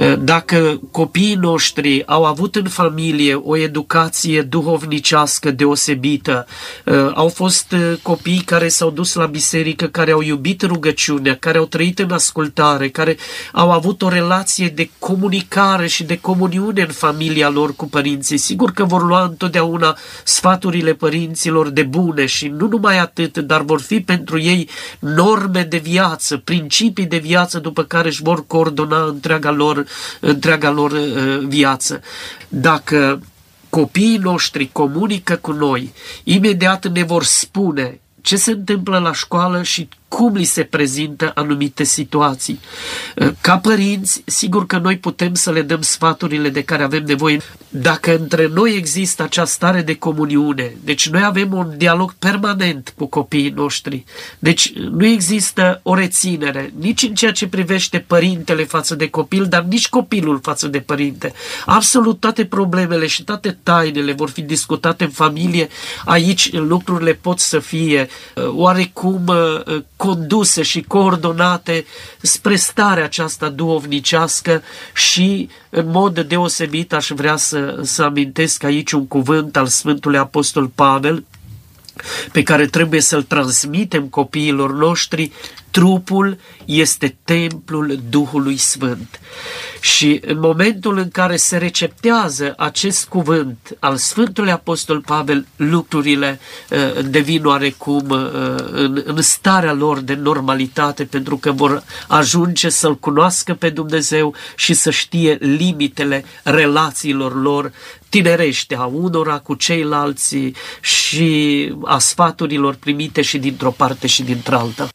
Dacă copiii noștri au avut în familie o educație duhovnicească deosebită, au fost copii care s-au dus la biserică, care au iubit rugăciunea, care au trăit în ascultare, care au avut o relație de comunicare și de comuniune în familia lor cu părinții, sigur că vor lua întotdeauna sfaturile părinților de bune și nu numai atât, dar vor fi pentru ei norme de viață, principii de viață după care își vor coordona întreaga lor viață. Dacă copiii noștri comunică cu noi, imediat ne vor spune ce se întâmplă la școală și cum li se prezintă anumite situații. Ca părinți, sigur că noi putem să le dăm sfaturile de care avem nevoie. Dacă între noi există acea stare de comuniune, deci noi avem un dialog permanent cu copiii noștri, deci nu există o reținere, nici în ceea ce privește părintele față de copil, dar nici copilul față de părinte. Absolut toate problemele și toate tainele vor fi discutate în familie. Aici lucrurile pot să fie oarecum conduse și coordonate spre starea aceasta duhovnicească și în mod deosebit aș vrea să amintesc aici un cuvânt al Sfântului Apostol Pavel pe care trebuie să-l transmitem copiilor noștri: trupul este templul Duhului Sfânt. Și în momentul în care se receptează acest cuvânt al Sfântului Apostol Pavel, lucrurile devin oarecum în starea lor de normalitate, pentru că vor ajunge să-L cunoască pe Dumnezeu și să știe limitele relațiilor lor tinerește, a unora cu ceilalți și a sfaturilor primite și dintr-o parte și dintr-alta.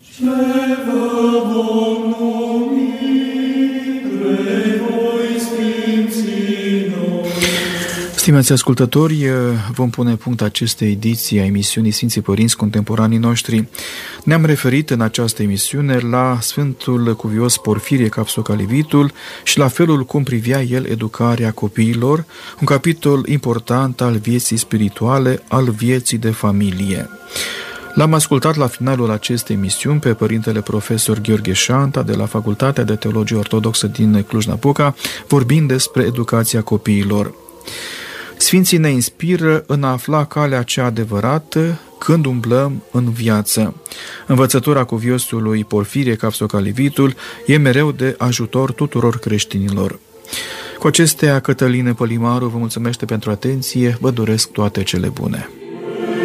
Stimați ascultători, vom pune punct acestei ediții a emisiunii Sfinții Părinți Contemporanii Noștri. Ne-am referit în această emisiune la Sfântul Cuvios Porfirie Capsocalivitul și la felul cum privea el educarea copiilor, un capitol important al vieții spirituale, al vieții de familie. L-am ascultat la finalul acestei emisiuni pe părintele profesor Gheorghe Șanta de la Facultatea de Teologie Ortodoxă din Cluj-Napoca, vorbind despre educația copiilor. Sfinții ne inspiră în a afla calea cea adevărată când umblăm în viață. Învățătura cuviosului Porfirie Capsocalivitul e mereu de ajutor tuturor creștinilor. Cu acestea, Cătăline Pălimaru vă mulțumește pentru atenție, vă doresc toate cele bune.